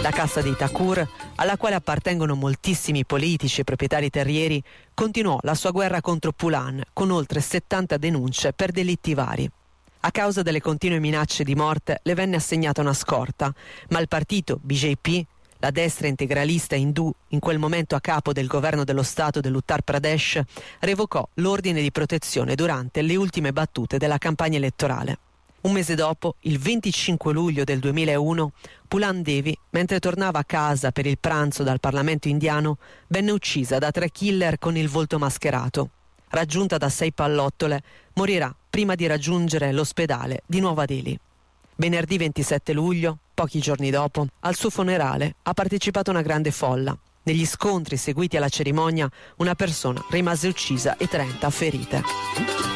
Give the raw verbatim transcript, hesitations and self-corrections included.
La Cassa dei Thakur, alla quale appartengono moltissimi politici e proprietari terrieri, continuò la sua guerra contro Poolan con oltre settanta denunce per delitti vari. A causa delle continue minacce di morte le venne assegnata una scorta, ma il partito B J P, la destra integralista indù, in quel momento a capo del governo dello Stato dell'Uttar Pradesh, revocò l'ordine di protezione durante le ultime battute della campagna elettorale. Un mese dopo, il venticinque luglio del duemilauno, Poolan Devi, mentre tornava a casa per il pranzo dal Parlamento indiano, venne uccisa da tre killer con il volto mascherato. Raggiunta da sei pallottole, morirà prima di raggiungere l'ospedale di Nuova Delhi. Venerdì ventisette luglio, pochi giorni dopo, al suo funerale ha partecipato una grande folla. Negli scontri seguiti alla cerimonia, una persona rimase uccisa e trenta ferite.